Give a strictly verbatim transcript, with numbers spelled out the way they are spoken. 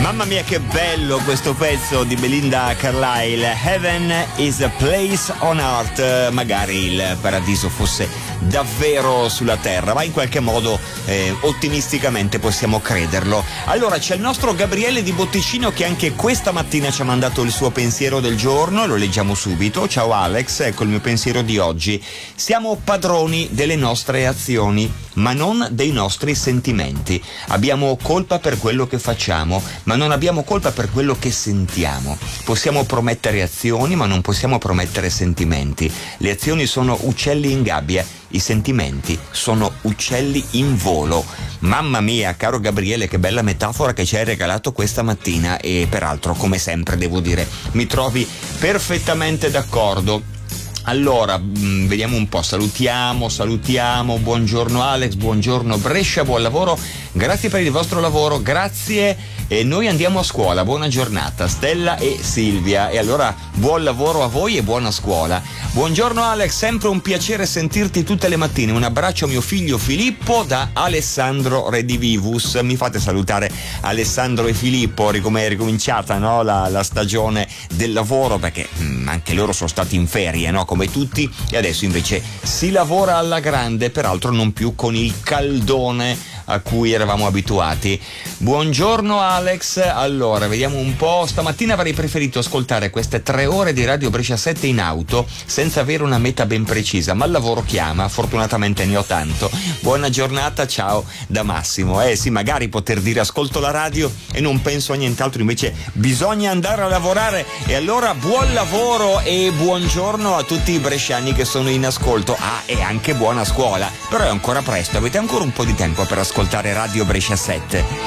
Mamma mia che bello questo pezzo di Belinda Carlisle. Heaven is a place on earth. Magari il paradiso fosse davvero sulla terra, ma in qualche modo eh, ottimisticamente possiamo crederlo. Allora c'è il nostro Gabriele di Botticino che anche questa mattina ci ha mandato il suo pensiero del giorno, lo leggiamo subito. Ciao Alex, ecco il mio pensiero di oggi. Siamo padroni delle nostre azioni, ma non dei nostri sentimenti. Abbiamo colpa per quello che facciamo, ma non abbiamo colpa per quello che sentiamo. Possiamo promettere azioni, ma non possiamo promettere sentimenti. Le azioni sono uccelli in gabbia, i sentimenti sono uccelli in volo. Mamma mia, caro Gabriele, che bella metafora che ci hai regalato questa mattina, e peraltro, come sempre, devo dire, mi trovi perfettamente d'accordo. Allora, mh, vediamo un po', salutiamo, salutiamo, buongiorno Alex, buongiorno Brescia, buon lavoro, grazie per il vostro lavoro, grazie, e noi andiamo a scuola, buona giornata, Stella e Silvia, e allora buon lavoro a voi e buona scuola. Buongiorno Alex, sempre un piacere sentirti tutte le mattine, un abbraccio a mio figlio Filippo da Alessandro Redivivus. Mi fate salutare Alessandro e Filippo, come è ricominciata, no? la, la stagione del lavoro, perché mh, anche loro sono stati in ferie, no? Come tutti, e adesso invece si lavora alla grande, peraltro non più con il caldone a cui eravamo abituati. Buongiorno Alex, allora vediamo un po', stamattina avrei preferito ascoltare queste tre ore di Radio Brescia sette in auto senza avere una meta ben precisa, ma il lavoro chiama, fortunatamente ne ho tanto. Buona giornata, ciao da Massimo. Eh sì, magari poter dire ascolto la radio e non penso a nient'altro, invece bisogna andare a lavorare, e allora buon lavoro e buongiorno a tutti i bresciani che sono in ascolto. Ah, e anche buona scuola, però è ancora presto, avete ancora un po' di tempo per ascoltare Radio Brescia sette.